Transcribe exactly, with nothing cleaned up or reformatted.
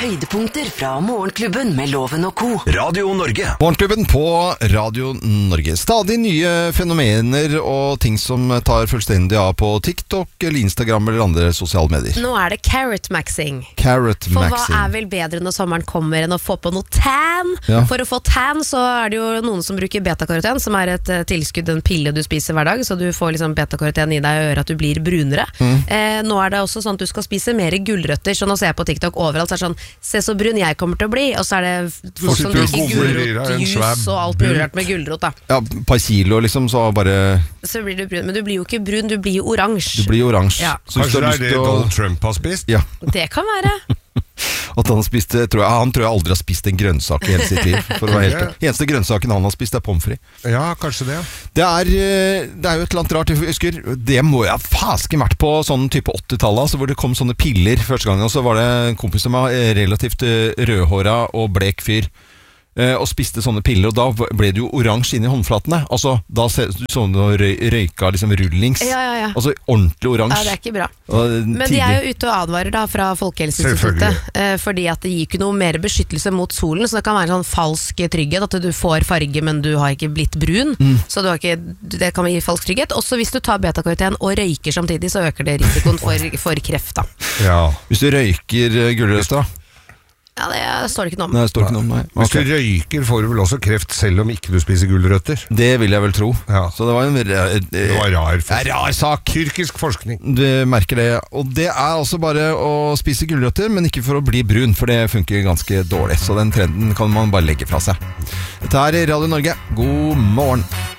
Høydepunkter fra Morgenklubben med Loven og Co. Radio Norge. Morgenklubben på Radio Norge. Stadig nye fenomener og ting som tar fullstendig av på TikTok eller Instagram eller andre sosiale medier. Nå er det carrot maxing. Carrot For maxing. hva er vel bedre når sommeren kommer enn å få på noe tan? Ja. For å få tan så er det jo noen som bruker beta-karoten, som er et uh, tilskudd, en pille du spiser hver dag, så du får liksom beta-karoten i deg og gjør at du blir brunere. Mm. Eh, nå er det også sånn at du skal spise mer gulrøtter, så nå ser jeg på TikTok overalt, så er det sånn, se så brun jeg kommer til å bli, og så er det folk som drikker gulrotjuice og alt mulig rart med gulrot da. Ja, et par kilo liksom, så bare... Så blir du brun, men du blir jo ikke brun, du blir jo oransje. Du blir oransje. Ja. Kanskje det er det å... Donald Trump har spist? Ja. Det kan være. At han spiste, tror jeg, han tror jeg aldri har spist en grønnsak i hele sitt liv. For å være helt, eneste grønnsaken han har spist er pommes frites. Ja, kanskje det. Det er, det er jo et eller annet rart, jeg husker, det må jeg ha fasken vært på sånn type åttitallet, altså hvor det kom sånne piller første gang, og så var det en kompis som var relativt rødhåra og blek fyr, og spiste sånne piller, og da ble det jo oransje inn i håndflatene. Altså, da sånn røy, røyka liksom rullings. Ja, ja, ja. Altså ordentlig oransje. Ja, det er ikke bra. Og, Men de er jo ute og advarer da fra Folkehelseinstituttet, eh, fordi at det gir ikke noe mer beskyttelse mot solen, så det kan være en sånn falsk trygghet, at du får farge, men du har ikke blitt brun, mm. så du har ikke, det kan gi falsk trygghet. Også hvis du tar beta-karoten og røyker samtidig, så øker det risikoen for, for kreft da. Ja. Hvis du røyker gulrøtter da? Ja, det, det står det ikke noe om. Nei, det står ikke noe om, nei. Hvis Okay. du røyker får du vel også kreft selv om ikke du spiser gulrøtter. Det vil jeg vel tro. Ja. Så det var en det, det var rar, det er rar sak. Tyrkisk forskning. Du merker det. Og det er altså bare å spise gulrøtter, men ikke for å bli brun, for det funker ganske dårlig. Så den trenden kan man bare legge fra seg. Dette er Radio Norge. God morgen.